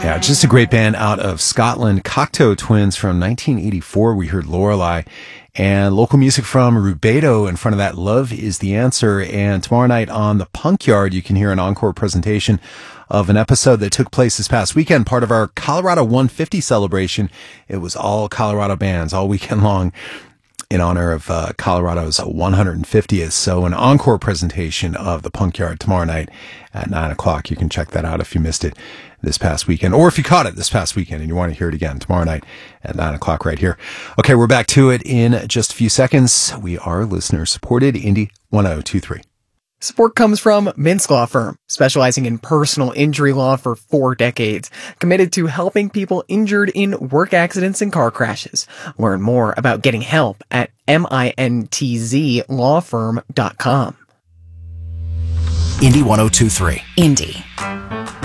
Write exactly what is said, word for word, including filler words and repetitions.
Yeah, just a great band out of Scotland. Cocteau Twins from nineteen eighty-four. We heard Lorelei. And local music from Rubedo. In front of that, Love is the Answer. And tomorrow night on the Punk Yard, you can hear an encore presentation of an episode that took place this past weekend, part of our Colorado one fifty celebration. It was all Colorado bands all weekend long in honor of uh, Colorado's one hundred fiftieth. So an encore presentation of the Punk Yard tomorrow night at nine o'clock. You can check that out if you missed it this past weekend, or if you caught it this past weekend and you want to hear it again tomorrow night at nine o'clock right here. Okay, we're back to it in just a few seconds. We are listener supported. Indy one oh two three. Support comes from Mintz Law Firm, specializing in personal injury law for four decades, committed to helping people injured in work accidents and car crashes. Learn more about getting help at mintz law firm dot com. Indy one oh two three. Indy.